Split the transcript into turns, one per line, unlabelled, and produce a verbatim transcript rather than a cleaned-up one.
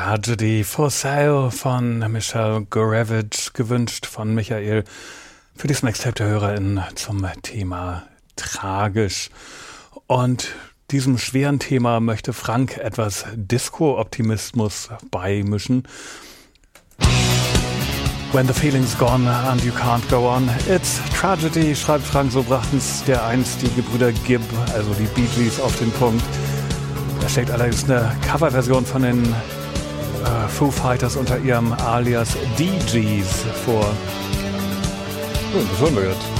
Tragedy for Sale von Michelle Gurevich, gewünscht von Michael für das Mixtape der HörerInnen zum Thema tragisch. Und diesem schweren Thema möchte Frank etwas Disco-Optimismus beimischen. When the feeling's gone and you can't go on, it's tragedy, schreibt Frank, so brachten's der einst die Gebrüder Gibb, also die Bee Gees, auf den Punkt. Da steckt allerdings eine Coverversion von den äh, Foo Fighters unter ihrem Alias D Gs vor.
Oh, das hören wir jetzt.